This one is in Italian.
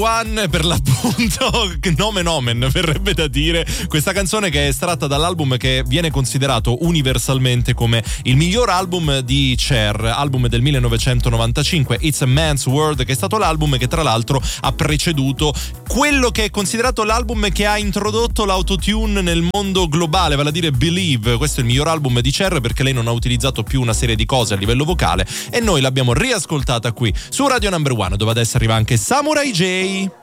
One, per l'appunto, nomen omen verrebbe da dire, questa canzone che è estratta dall'album che viene considerato universalmente come il miglior album di Cher, album del 1995, It's a Man's World, che è stato l'album che tra l'altro ha preceduto quello che è considerato l'album che ha introdotto l'autotune nel mondo globale, vale a dire Believe. Questo è il miglior album di Cher perché lei non ha utilizzato più una serie di cose a livello vocale e noi l'abbiamo riascoltata qui su Radio Number One, dove adesso arriva anche Samurai J.